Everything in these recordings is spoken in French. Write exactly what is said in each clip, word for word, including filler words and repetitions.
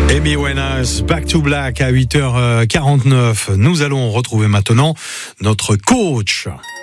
Amy Winehouse, Back to Black à huit heures quarante-neuf. Nous allons retrouver maintenant notre coach.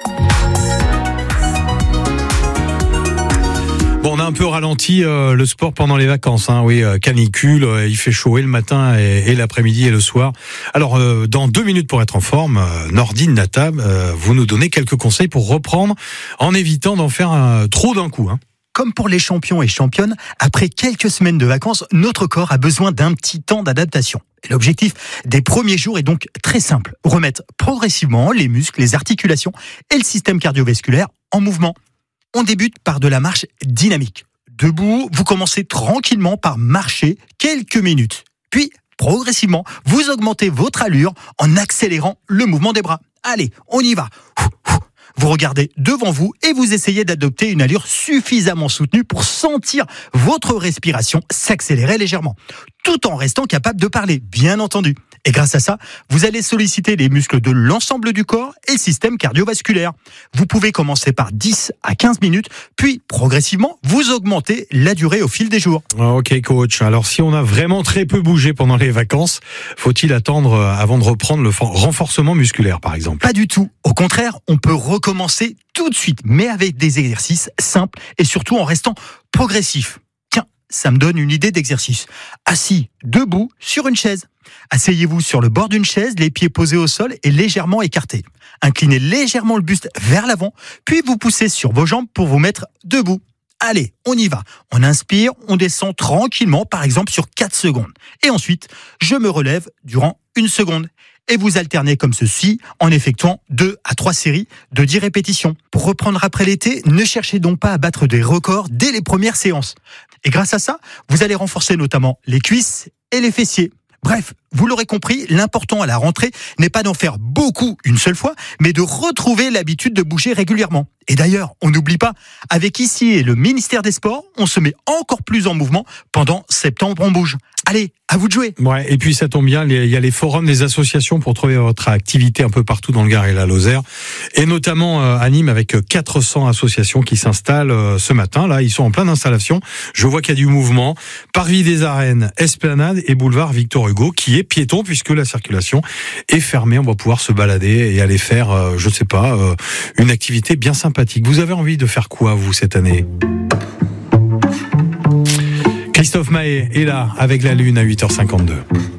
Bon, on a un peu ralenti euh, le sport pendant les vacances, hein. Oui, euh, canicule, euh, il fait chaud et le matin et, et l'après-midi et le soir. Alors, euh, dans deux minutes pour être en forme, euh, Nordine Natab, euh, vous nous donnez quelques conseils pour reprendre en évitant d'en faire euh, trop d'un coup, hein. Comme pour les champions et championnes, après quelques semaines de vacances, notre corps a besoin d'un petit temps d'adaptation. Et l'objectif des premiers jours est donc très simple. Remettre progressivement les muscles, les articulations et le système cardiovasculaire en mouvement. On débute par de la marche dynamique. Debout, vous commencez tranquillement par marcher quelques minutes. Puis, progressivement, vous augmentez votre allure en accélérant le mouvement des bras. Allez, on y va. Vous regardez devant vous et vous essayez d'adopter une allure suffisamment soutenue pour sentir votre respiration s'accélérer légèrement, tout en restant capable de parler, bien entendu. Et grâce à ça, vous allez solliciter les muscles de l'ensemble du corps et le système cardiovasculaire. Vous pouvez commencer par dix à quinze minutes, puis progressivement, vous augmentez la durée au fil des jours. Ok coach, alors si on a vraiment très peu bougé pendant les vacances, faut-il attendre avant de reprendre le renforcement musculaire par exemple? Pas du tout. Au contraire, on peut recommencer tout de suite, mais avec des exercices simples et surtout en restant progressif. Tiens, ça me donne une idée d'exercice. Assis, debout, sur une chaise. Asseyez-vous sur le bord d'une chaise, les pieds posés au sol et légèrement écartés. Inclinez légèrement le buste vers l'avant, puis vous poussez sur vos jambes pour vous mettre debout. Allez, on y va. On inspire, on descend tranquillement, par exemple sur quatre secondes. Et ensuite, je me relève durant une seconde. Et vous alternez comme ceci en effectuant deux à trois séries de dix répétitions. Pour reprendre après l'été, ne cherchez donc pas à battre des records dès les premières séances. Et grâce à ça, vous allez renforcer notamment les cuisses et les fessiers. Bref, vous l'aurez compris, l'important à la rentrée n'est pas d'en faire beaucoup une seule fois, mais de retrouver l'habitude de bouger régulièrement. Et d'ailleurs, on n'oublie pas, avec ici et le ministère des Sports, on se met encore plus en mouvement pendant septembre on bouge. Allez, à vous de jouer. Ouais, et puis ça tombe bien, il y a les forums des associations pour trouver votre activité un peu partout dans le Gard et la Lozère, et notamment euh, à Nîmes avec quatre cents associations qui s'installent euh, ce matin. Là, ils sont en pleine installation. Je vois qu'il y a du mouvement. Parvis des Arènes, Esplanade et boulevard Victor Hugo, qui est piéton puisque la circulation est fermée. On va pouvoir se balader et aller faire, euh, je sais pas, euh, une activité bien sympathique. Vous avez envie de faire quoi vous cette année ? Christophe Maé est là avec la Lune à huit heures cinquante-deux.